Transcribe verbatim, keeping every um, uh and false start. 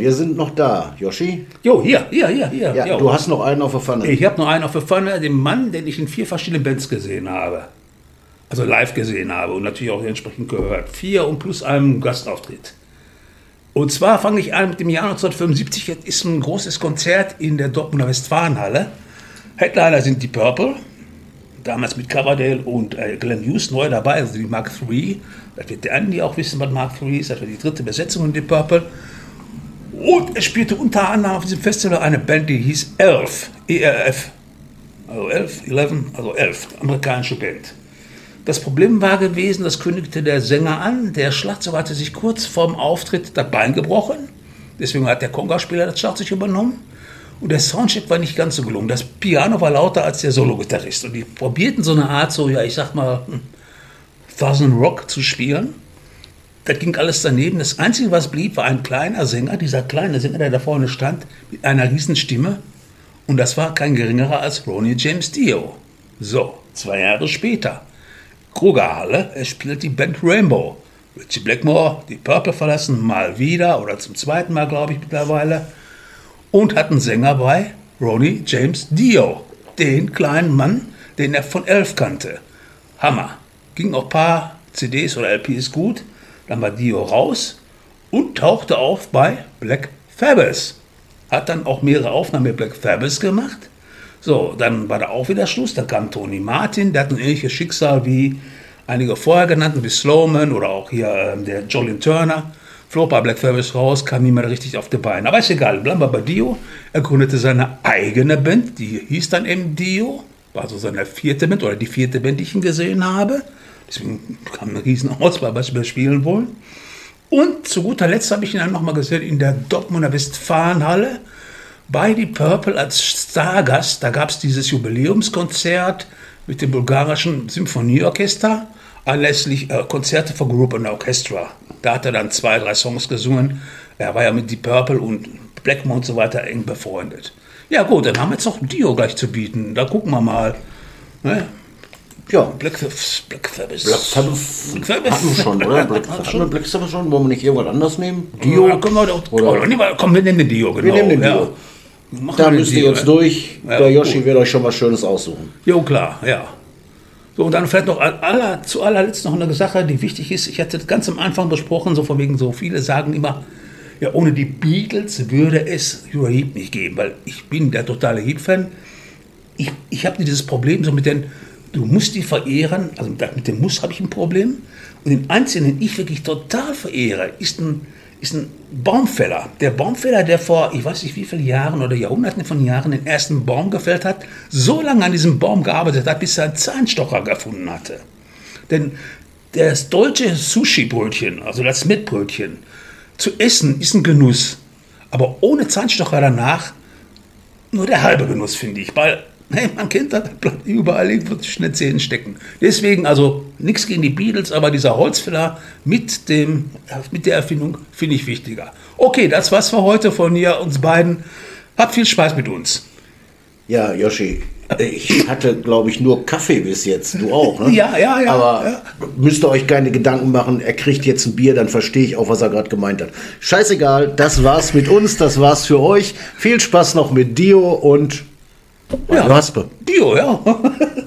Wir sind noch da, Yoshi. Jo, hier, hier, hier, hier. Ja, jo. du hast noch einen auf der Pfanne. Ich habe noch einen auf der Pfanne, den Mann, den ich in vier verschiedenen Bands gesehen habe. Also live gesehen habe und natürlich auch entsprechend gehört. Vier und plus einem Gastauftritt. Und zwar fange ich an mit dem Jahr neunzehnhundertfünfundsiebzig. Jetzt ist ein großes Konzert in der Dortmunder Westfalenhalle. Headliner sind die Purple. Damals mit Coverdale und äh, Glenn Hughes neu dabei, also die Mark drei. Das wird der Andi auch wissen, was Mark drei ist. Das war die dritte Besetzung in die Purple. Und er spielte unter anderem auf diesem Festival eine Band, die hieß Elf, E R F. Also elf, elf, also elf, amerikanische Band. Das Problem war gewesen, das kündigte der Sänger an, der Schlagzeuger hatte sich kurz vorm Auftritt das Bein gebrochen. Deswegen hat der Conga-Spieler das Schlagzeug übernommen. Und der Soundcheck war nicht ganz so gelungen. Das Piano war lauter als der Solo-Gitarrist. Und die probierten so eine Art, so, ja, ich sag mal, Southern Rock zu spielen. Das ging alles daneben. Das Einzige, was blieb, war ein kleiner Sänger, dieser kleine Sänger, der da vorne stand, mit einer riesen Stimme. Und das war kein geringerer als Ronnie James Dio. So, zwei Jahre später. Krugerhalle, er spielt die Band Rainbow. Richie Blackmore, die Purple verlassen, mal wieder, oder zum zweiten Mal, glaube ich, mittlerweile. Und hat einen Sänger bei, Ronnie James Dio. Den kleinen Mann, den er von Elf kannte. Hammer. Ging auch ein paar C Ds oder L Ps gut. Dann war Dio raus und tauchte auf bei Black Sabbath. Hat dann auch mehrere Aufnahmen mit Black Sabbath gemacht. So, dann war da auch wieder Schluss. Da kam Tony Martin, der hat ein ähnliches Schicksal wie einige vorher genannten, wie Slowman oder auch hier äh, der Jolene Turner. Flog bei Black Sabbath raus, kam niemand richtig auf die Beine. Aber ist egal, bleiben wir bei Dio. Er gründete seine eigene Band, die hieß dann eben Dio. War so seine vierte Band oder die vierte Band, die ich ihn gesehen habe. Deswegen kam eine riesen Auswahl, was wir spielen wollen. Und zu guter Letzt habe ich ihn dann nochmal gesehen in der Dortmunder Westfalenhalle bei die Purple als Stargast. Da gab es dieses Jubiläumskonzert mit dem bulgarischen Symphonieorchester, anlässlich äh, Konzerte für Group and Orchestra. Da hat er dann zwei, drei Songs gesungen. Er war ja mit die Purple und Blackmore und so weiter eng befreundet. Ja gut, dann haben wir jetzt noch Dio gleich zu bieten. Da gucken wir mal. Ne? Ja, Black, Black Sabbath. Black Sabbath Black Sabbath. hatten wir schon, oder? Black, hatten wir Black Sabbath schon? Wollen wir nicht irgendwas anderes nehmen? Dio? Ja, können wir doch, oder? Oder, nee, komm, wir nehmen den Dio, genau. Wir nehmen den Dio. Ja. Da müsst ihr jetzt durch. Ja, der Yoshi gut. wird euch schon was Schönes aussuchen. Jo, klar, ja. So, und dann vielleicht noch aller, zu allerletzt noch eine Sache, die wichtig ist. Ich hatte das ganz am Anfang besprochen, so von wegen, so viele sagen immer, ja, ohne die Beatles würde es Uriah Heep nicht geben, weil ich bin der totale Heep-Fan. Ich, ich habe dieses Problem so mit den, du musst die verehren, also mit dem Muss habe ich ein Problem. Und den einzigen, den ich wirklich total verehre, ist ein, ist ein Baumfäller. Der Baumfäller, der vor, ich weiß nicht wie viele Jahren oder Jahrhunderten von Jahren den ersten Baum gefällt hat, so lange an diesem Baum gearbeitet hat, bis er einen Zahnstocher gefunden hatte. Denn das deutsche Sushi-Brötchen, also das Mettbrötchen, zu essen ist ein Genuss. Aber ohne Zahnstocher danach nur der halbe Genuss, finde ich. Weil, hey, man kennt das, das bleibt überall irgendwo zwischen den Zähnen stecken. Deswegen also nichts gegen die Beatles, aber dieser Holzfäller mit, dem, mit der Erfindung finde ich wichtiger. Okay, das war's für heute von mir, uns beiden. Habt viel Spaß mit uns. Ja, Yoshi, ich hatte, glaube ich, nur Kaffee bis jetzt. Du auch, ne? Ja, ja, ja. Aber ja. müsst ihr euch keine Gedanken machen, er kriegt jetzt ein Bier, dann verstehe ich auch, was er gerade gemeint hat. Scheißegal, das war's mit uns, das war's für euch. Viel Spaß noch mit Dio und ja, Raspe. Dio, ja.